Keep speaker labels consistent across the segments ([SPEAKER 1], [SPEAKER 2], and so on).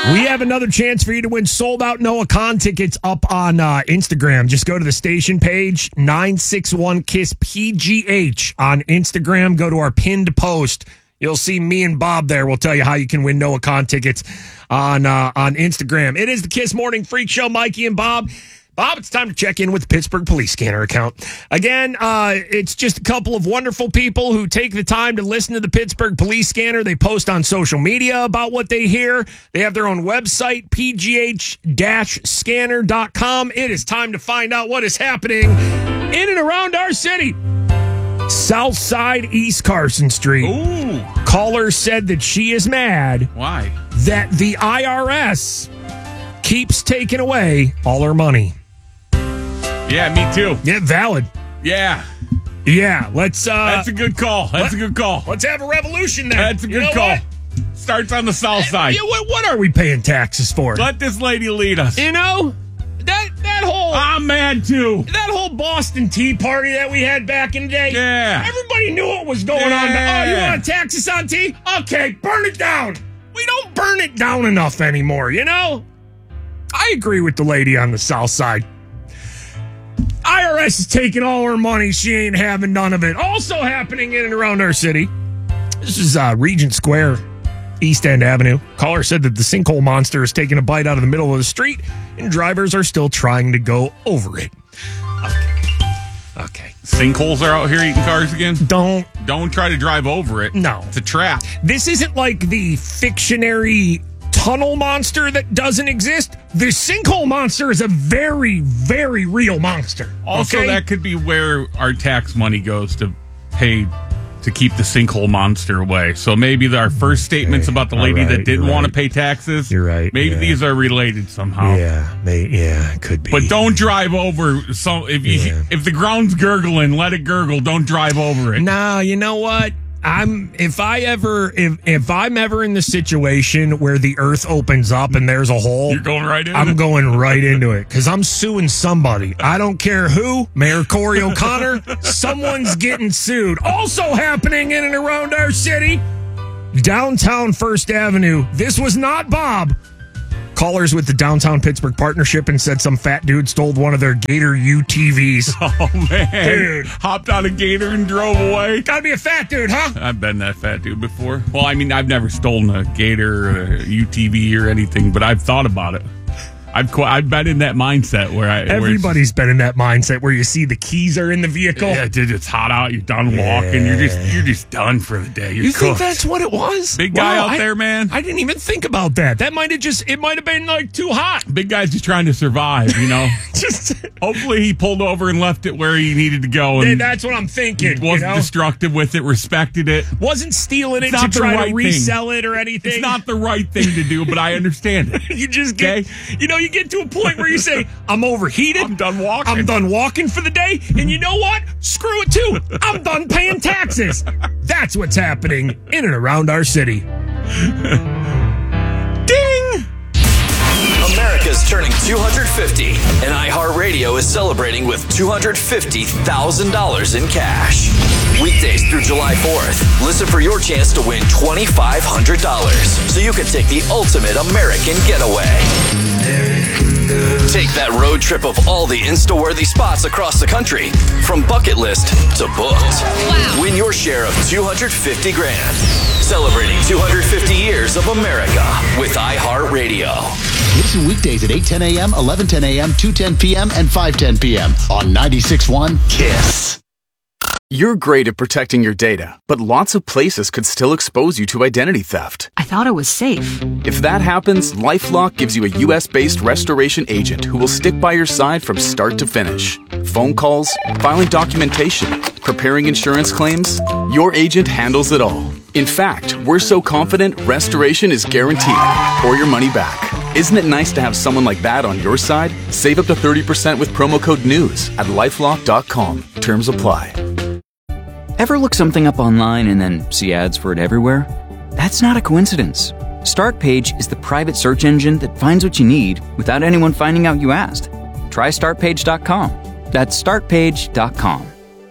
[SPEAKER 1] We have another chance for you to win sold-out Noah Khan tickets up on Instagram. Just go to the station page, 961-KISS-PGH on Instagram. Go to our pinned post. You'll see me and Bob there. We'll tell you how you can win Noah Khan tickets on Instagram. It is the KISS Morning Freak Show, Mikey and Bob. Bob, it's time to check in with the Pittsburgh Police Scanner account. Again, it's just a couple of wonderful people who take the time to listen to the Pittsburgh Police Scanner. They post on social media about what they hear. They have their own website, pgh-scanner.com. It is time to find out what is happening in and around our city. South Side East Carson Street.
[SPEAKER 2] Ooh.
[SPEAKER 1] Caller said that she is mad.
[SPEAKER 2] Why?
[SPEAKER 1] That the IRS keeps taking away all her money.
[SPEAKER 2] Yeah, me too.
[SPEAKER 1] Yeah, valid.
[SPEAKER 2] Yeah.
[SPEAKER 1] Yeah, let's...
[SPEAKER 2] That's a good call. That's a good call.
[SPEAKER 1] Let's have a revolution there.
[SPEAKER 2] That's a good call. What? Starts on the south side.
[SPEAKER 1] Yeah, what are we paying taxes for?
[SPEAKER 2] Let this lady lead us.
[SPEAKER 1] You know, that whole...
[SPEAKER 2] I'm mad too.
[SPEAKER 1] That whole Boston Tea Party that we had back in the day.
[SPEAKER 2] Yeah.
[SPEAKER 1] Everybody knew what was going on. Oh, you want to tax us on tea? Okay, burn it down. We don't burn it down enough anymore, you know? I agree with the lady on the south side. IRS is taking all her money. She ain't having none of it. Also happening in and around our city. This is Regent Square, East End Avenue. Caller said that the sinkhole monster is taking a bite out of the middle of the street, and drivers are still trying to go over it. Okay.
[SPEAKER 2] Sinkholes are out here eating cars again?
[SPEAKER 1] Don't
[SPEAKER 2] try to drive over it.
[SPEAKER 1] No.
[SPEAKER 2] It's a trap.
[SPEAKER 1] This isn't like the fictionary tunnel monster that doesn't exist. The sinkhole monster is a very, very real monster.
[SPEAKER 2] Also,
[SPEAKER 1] okay?
[SPEAKER 2] that could be where our tax money goes to pay to keep the sinkhole monster away. So maybe our first statements about the lady that didn't want to pay taxes.
[SPEAKER 1] You're right.
[SPEAKER 2] Maybe these are related somehow.
[SPEAKER 1] Yeah, it could be.
[SPEAKER 2] But don't drive over. So if the ground's gurgling, let it gurgle. Don't drive over it.
[SPEAKER 1] Nah, you know what? If I'm ever in the situation where the earth opens up and there's a hole,
[SPEAKER 2] you're going right in.
[SPEAKER 1] I'm going right into it because I'm suing somebody. I don't care who. Mayor Corey O'Connor. Someone's getting sued. Also happening in and around our city, downtown First Avenue. This was not Bob. Callers with the Downtown Pittsburgh Partnership and said some fat dude stole one of their Gator UTVs.
[SPEAKER 2] Oh, man.
[SPEAKER 1] Dude.
[SPEAKER 2] Hopped on a Gator and drove away.
[SPEAKER 1] Gotta be a fat dude, huh?
[SPEAKER 2] I've been that fat dude before. Well, I mean, I've never stolen a Gator or a UTV or anything, but I've thought about it. I've been in that mindset where
[SPEAKER 1] everybody's been in that mindset where you see the keys are in the vehicle.
[SPEAKER 2] Yeah, dude, it's hot out. You're done walking. You're just done for the day.
[SPEAKER 1] You think that's what it was?
[SPEAKER 2] Big guy out there, man.
[SPEAKER 1] I didn't even think about that. That might have been like too hot.
[SPEAKER 2] Big guy's just trying to survive, you know. Hopefully he pulled over and left it where he needed to go. And
[SPEAKER 1] that's what I'm thinking.
[SPEAKER 2] Wasn't destructive with it. Respected it.
[SPEAKER 1] Wasn't stealing it to try to resell it or anything.
[SPEAKER 2] It's not the right thing to do, but I understand it.
[SPEAKER 1] You just get, you get to a point where you say, I'm overheated.
[SPEAKER 2] I'm done walking.
[SPEAKER 1] I'm done walking for the day. And you know what? Screw it too. I'm done paying taxes. That's what's happening in and around our city. Ding!
[SPEAKER 3] America's turning 250, and iHeartRadio is celebrating with $250,000 in cash. Weekdays through July 4th, listen for your chance to win $2,500 so you can take the ultimate American getaway. Take that road trip of all the Insta-worthy spots across the country, from bucket list to booked.
[SPEAKER 4] Wow.
[SPEAKER 3] Win your share of $250,000. Celebrating 250 years of America with iHeartRadio.
[SPEAKER 5] Listen weekdays at 8:10 a.m., 11:10 a.m., 2:10 p.m., and 5:10 p.m. on 96.1 KISS.
[SPEAKER 6] You're great at protecting your data, but lots of places could still expose you to identity theft.
[SPEAKER 4] I thought it was safe.
[SPEAKER 6] If that happens, LifeLock gives you a U.S.-based restoration agent who will stick by your side from start to finish. Phone calls, filing documentation, preparing insurance claims, your agent handles it all. In fact, we're so confident restoration is guaranteed or your money back. Isn't it nice to have someone like that on your side? Save up to 30% with promo code NEWS at LifeLock.com. Terms apply.
[SPEAKER 7] Ever look something up online and then see ads for it everywhere? That's not a coincidence. Startpage is the private search engine that finds what you need without anyone finding out you asked. Try Startpage.com. That's Startpage.com.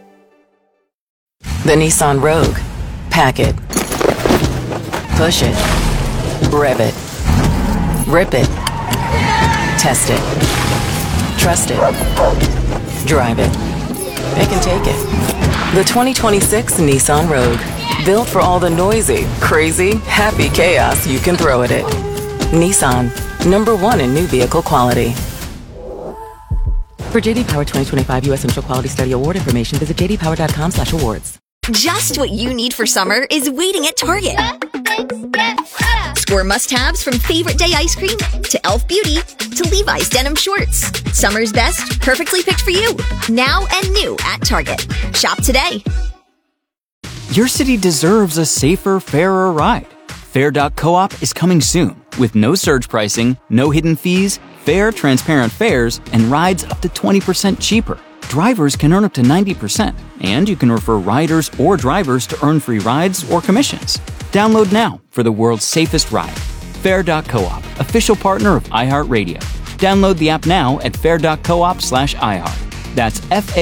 [SPEAKER 8] The Nissan Rogue. Pack it. Push it. Rev it.
[SPEAKER 4] Rip it. Test it. Trust it. Drive it. It can take it. The 2026 Nissan Rogue. Built for all the noisy, crazy, happy chaos you can throw at it. Nissan. #1 in new vehicle quality. For JD Power 2025 U.S. Initial Quality Study Award information, visit jdpower.com/awards.
[SPEAKER 8] Just what you need for summer is waiting at Target. Score must-haves from Favorite Day ice cream to Elf Beauty to Levi's denim shorts. Summer's best, perfectly picked for you. Now and new at Target. Shop today.
[SPEAKER 7] Your city deserves a safer, fairer ride. Fair.coop is coming soon with no surge pricing, no hidden fees, fair, transparent fares, and rides up to 20% cheaper. Drivers can earn up to 90%, and you can refer riders or drivers to earn free rides or commissions. Download now for the world's safest ride. Fair.coop, official partner of iHeartRadio. Download the app now at fair.coop/iHeart. That's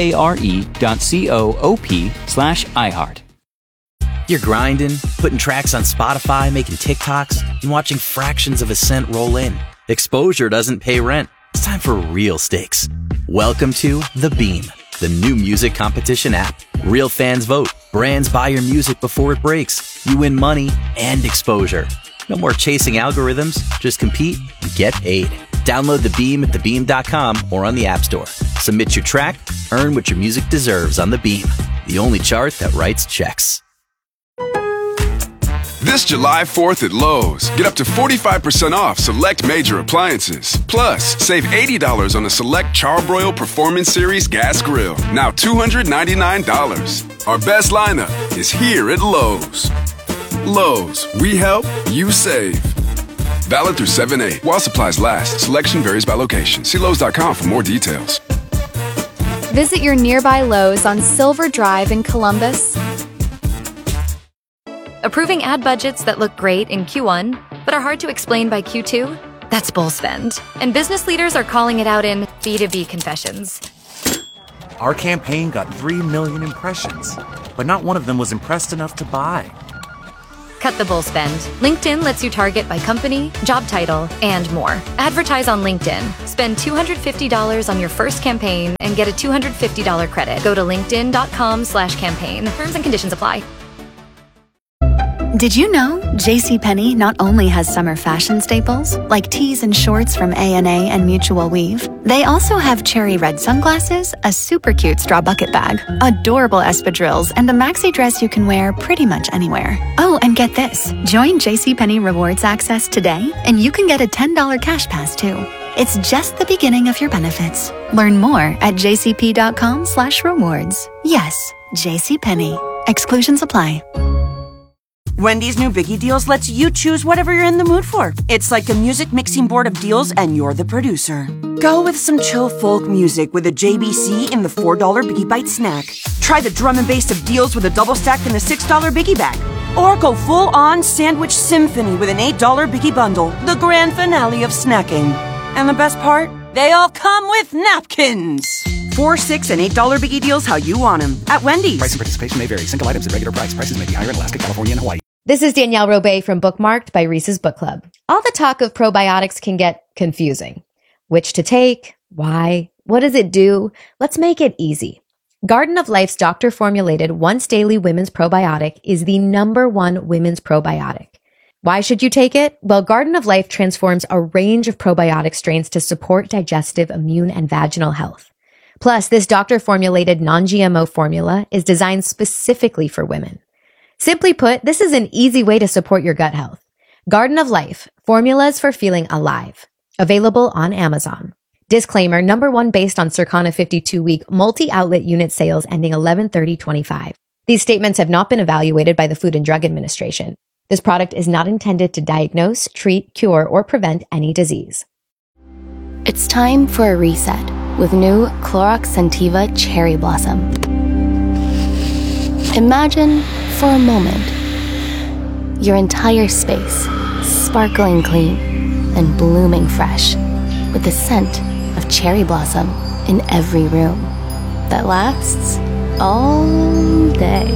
[SPEAKER 7] FARE.coop/iHeart.
[SPEAKER 9] You're grinding, putting tracks on Spotify, making TikToks, and watching fractions of a cent roll in. Exposure doesn't pay rent. It's time for real stakes. Welcome to The Beam, the new music competition app. Real fans vote. Brands buy your music before it breaks. You win money and exposure. No more chasing algorithms. Just compete and get paid. Download The Beam at thebeam.com or on the App Store. Submit your track, earn what your music deserves on The Beam, the only chart that writes checks.
[SPEAKER 10] This July 4th at Lowe's, get up to 45% off select major appliances. Plus, save $80 on a select Charbroil Performance Series gas grill, now $299. Our best lineup is here at Lowe's. Lowe's, we help, you save. Valid through 7/8 while supplies last. Selection varies by location. See Lowe's.com for more details.
[SPEAKER 11] Visit your nearby Lowe's on Silver Drive in Columbus.
[SPEAKER 12] Approving ad budgets that look great in Q1, but are hard to explain by Q2? That's bull spend. And business leaders are calling it out in B2B confessions.
[SPEAKER 13] Our campaign got 3 million impressions, but not one of them was impressed enough to buy.
[SPEAKER 12] Cut the bull spend. LinkedIn lets you target by company, job title, and more. Advertise on LinkedIn. Spend $250 on your first campaign and get a $250 credit. Go to linkedin.com/campaign. Terms and conditions apply.
[SPEAKER 14] Did you know JCPenney not only has summer fashion staples like tees and shorts from A&A and Mutual Weave, they also have cherry red sunglasses, a super cute straw bucket bag, adorable espadrilles, and a maxi dress you can wear pretty much anywhere. Oh, and get this. Join JCPenney Rewards Access today, and you can get a $10 cash pass too. It's just the beginning of your benefits. Learn more at jcp.com/rewards. Yes, JCPenney. Exclusions apply.
[SPEAKER 15] Wendy's new Biggie Deals lets you choose whatever you're in the mood for. It's like a music mixing board of deals, and you're the producer. Go with some chill folk music with a JBC in the $4 Biggie Bite snack. Try the drum and bass of deals with a double stack in the $6 Biggie Bag. Or go full-on sandwich symphony with an $8 Biggie Bundle, the grand finale of snacking. And the best part? They all come with napkins. $4, $6, and $8 Biggie Deals how you want them at Wendy's.
[SPEAKER 16] Price and participation may vary. Single items at regular price. Prices may be higher in Alaska, California, and Hawaii.
[SPEAKER 17] This is Danielle Robay from Bookmarked by Reese's Book Club. All the talk of probiotics can get confusing. Which to take? Why? What does it do? Let's make it easy. Garden of Life's doctor-formulated once-daily women's probiotic is the #1 women's probiotic. Why should you take it? Well, Garden of Life transforms a range of probiotic strains to support digestive, immune, and vaginal health. Plus, this doctor-formulated non-GMO formula is designed specifically for women. Simply put, this is an easy way to support your gut health. Garden of Life, formulas for feeling alive. Available on Amazon. Disclaimer, #1 based on Circana 52-week multi-outlet unit sales ending 11/30/25. These statements have not been evaluated by the Food and Drug Administration. This product is not intended to diagnose, treat, cure, or prevent any disease.
[SPEAKER 18] It's time for a reset with new Clorox Scentiva Cherry Blossom. Imagine, for a moment, your entire space sparkling clean and blooming fresh with the scent of cherry blossom in every room that lasts all day.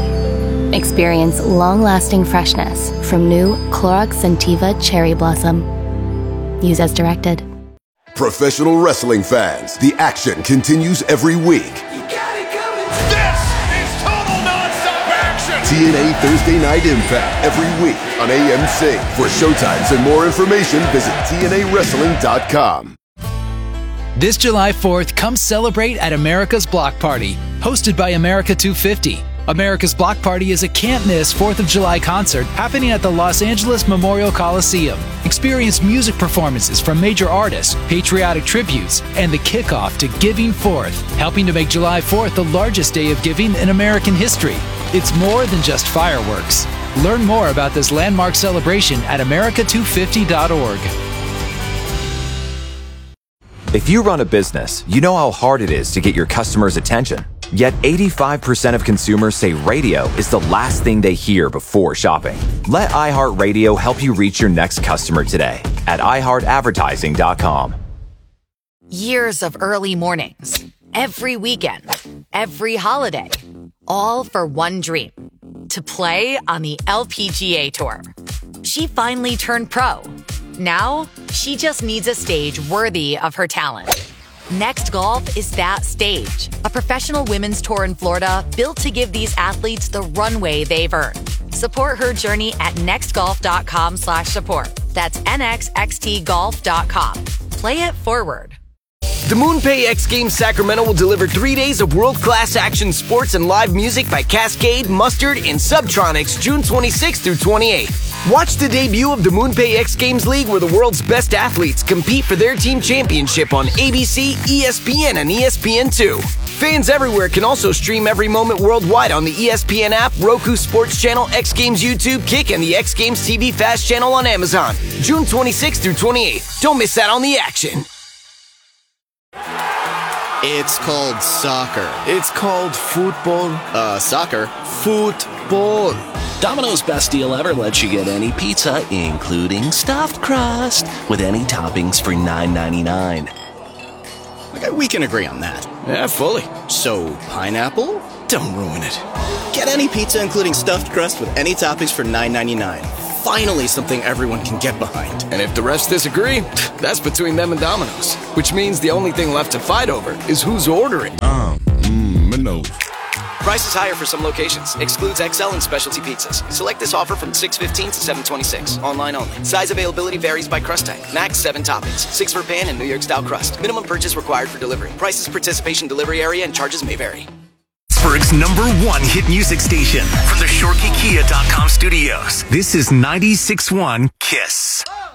[SPEAKER 18] Experience long-lasting freshness from new Clorox Scentiva Cherry Blossom. Use as directed.
[SPEAKER 19] Professional wrestling fans, the action continues every week.
[SPEAKER 20] This is total non-stop action!
[SPEAKER 19] TNA Thursday Night Impact every week on AMC. For showtimes and more information, visit TNAWrestling.com.
[SPEAKER 21] This July 4th, come celebrate at America's Block Party, hosted by America 250. America's Block Party is a can't-miss 4th of July concert happening at the Los Angeles Memorial Coliseum. Experience music performances from major artists, patriotic tributes, and the kickoff to Giving Forth, helping to make July 4th the largest day of giving in American history. It's more than just fireworks. Learn more about this landmark celebration at america250.org.
[SPEAKER 22] If you run a business, you know how hard it is to get your customers' attention. Yet 85% of consumers say radio is the last thing they hear before shopping. Let iHeartRadio help you reach your next customer today at iHeartAdvertising.com.
[SPEAKER 23] Years of early mornings, every weekend, every holiday, all for one dream: to play on the LPGA Tour. She finally turned pro. Now, she just needs a stage worthy of her talent. Next Golf is that stage. A professional women's tour in Florida built to give these athletes the runway they've earned. Support her journey at nextgolf.com/support. That's nxxtgolf.com. Play it forward.
[SPEAKER 24] The MoonPay X Games Sacramento will deliver 3 days of world-class action sports and live music by Cascade, Mustard, and Subtronics June 26th through 28th. Watch the debut of the MoonPay X Games League, where the world's best athletes compete for their team championship on ABC, ESPN, and ESPN2. Fans everywhere can also stream every moment worldwide on the ESPN app, Roku Sports Channel, X Games YouTube, Kick, and the X Games TV Fast channel on Amazon. June 26th through 28th. Don't miss out on the action.
[SPEAKER 25] It's called soccer. It's called football. Soccer. Football. Domino's best deal ever lets you get any pizza, including stuffed crust, with any toppings for $9.99. Okay, we can agree on that. Yeah, fully. So, pineapple? Don't ruin it. Get any pizza, including stuffed crust, with any toppings for $9.99. Finally, something everyone can get behind.
[SPEAKER 26] And if the rest disagree, that's between them and Domino's. Which means the only thing left to fight over is who's ordering.
[SPEAKER 25] No. Price is higher for some locations. Excludes XL and specialty pizzas. Select this offer from 6/15 to 7/26. Online only. Size availability varies by crust type. Max 7 toppings. 6 for pan and New York style crust. Minimum purchase required for delivery. Prices, participation, delivery area, and charges may vary.
[SPEAKER 27] Pittsburgh's #1 hit music station from the ShorkeyKia.com studios. This is 96.1 KISS.